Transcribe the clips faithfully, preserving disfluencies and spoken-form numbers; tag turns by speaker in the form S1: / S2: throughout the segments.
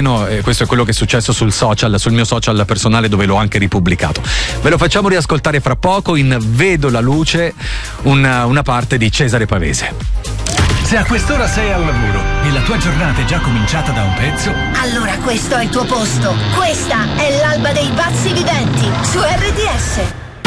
S1: giorno, e questo è quello che è successo sul social, sul mio social personale, dove l'ho anche ripubblicato. Ve lo facciamo riascoltare fra poco in Vedo la luce, una, una parte di Cesare Pavese.
S2: Se a quest'ora sei al lavoro e la tua giornata è già cominciata da un pezzo,
S3: allora questo è il tuo posto. Questa è l'Alba dei Pazzi Viventi su R D S.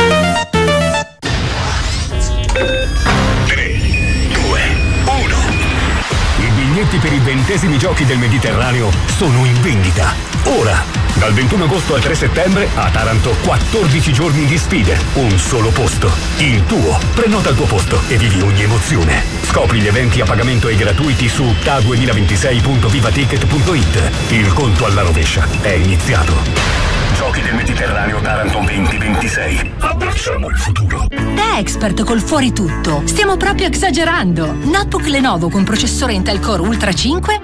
S2: tre, due, uno. I biglietti per i ventesimi giochi del Mediterraneo sono in vendita. Ora! Dal ventuno agosto al tre settembre a Taranto quattordici giorni di sfide, un solo posto, il tuo. Prenota il tuo posto e vivi ogni emozione. Scopri gli eventi a pagamento e gratuiti su T A duemilaventisei punto vivaticket punto it. Il conto alla rovescia è iniziato. Giochi del Mediterraneo Taranto duemilaventisei. Abbracciamo il futuro.
S4: Da Expert col fuori tutto. Stiamo proprio esagerando. Notebook Lenovo con processore Intel Core Ultra cinque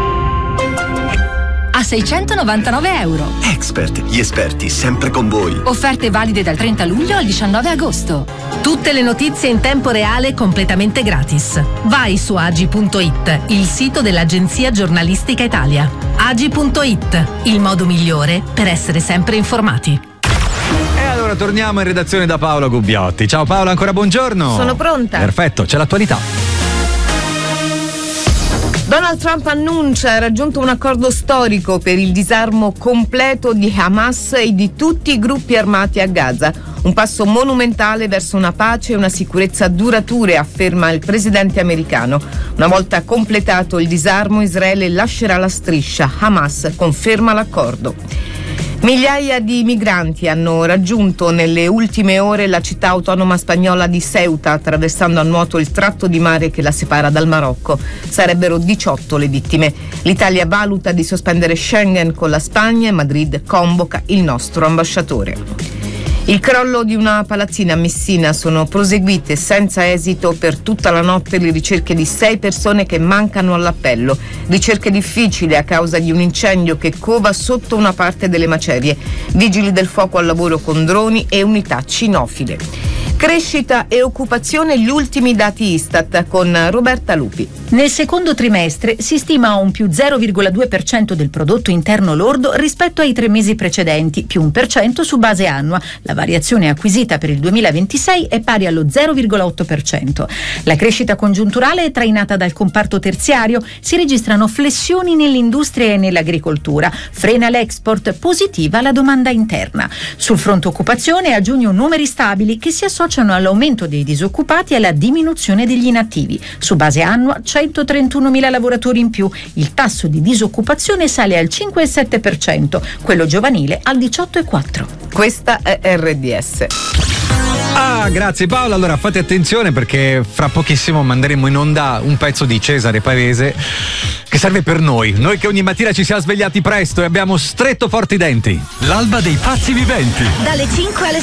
S4: a seicentonovantanove euro.
S5: Expert, gli esperti sempre con voi.
S4: Offerte valide dal trenta luglio al diciannove agosto.
S6: Tutte le notizie in tempo reale completamente gratis. Vai su agi punto it, il sito dell'Agenzia Giornalistica Italia. agi punto it, il modo migliore per essere sempre informati.
S1: E allora torniamo in redazione da Paola Gubbiotti. Ciao Paola, ancora buongiorno.
S7: Sono pronta.
S1: Perfetto, c'è l'attualità.
S7: Donald Trump annuncia ha raggiunto un accordo storico per il disarmo completo di Hamas e di tutti i gruppi armati a Gaza. Un passo monumentale verso una pace e una sicurezza durature, afferma il presidente americano. Una volta completato il disarmo, Israele lascerà la striscia. Hamas conferma l'accordo. Migliaia di migranti hanno raggiunto nelle ultime ore la città autonoma spagnola di Ceuta, attraversando a nuoto il tratto di mare che la separa dal Marocco. Sarebbero diciotto le vittime. L'Italia valuta di sospendere Schengen con la Spagna e Madrid convoca il nostro ambasciatore. Il crollo di una palazzina a Messina, sono proseguite senza esito per tutta la notte le ricerche di sei persone che mancano all'appello. Ricerche difficili a causa di un incendio che cova sotto una parte delle macerie. Vigili del fuoco al lavoro con droni e unità cinofile. Crescita e occupazione, gli ultimi dati Istat con Roberta Lupi.
S8: Nel secondo trimestre si stima un più zero virgola due per cento del prodotto interno lordo rispetto ai tre mesi precedenti, più un per cento su base annua. La variazione acquisita per il duemilaventisei è pari allo zero virgola otto per cento. La crescita congiunturale è trainata dal comparto terziario, si registrano flessioni nell'industria e nell'agricoltura, frena l'export, positiva la domanda interna. Sul fronte occupazione a giugno numeri stabili che si associano all'aumento dei disoccupati e alla diminuzione degli inattivi. Su base annua centotrentunomila lavoratori in più, il tasso di disoccupazione sale al cinque virgola sette per cento, quello giovanile al diciotto virgola quattro per cento.
S7: Questa è R D S.
S1: Ah, grazie Paola. Allora fate attenzione perché fra pochissimo manderemo in onda un pezzo di Cesare Pavese che serve per noi. Noi che ogni mattina ci siamo svegliati presto e abbiamo stretto forti i denti.
S2: L'Alba dei Pazzi Viventi.
S3: Dalle cinque alle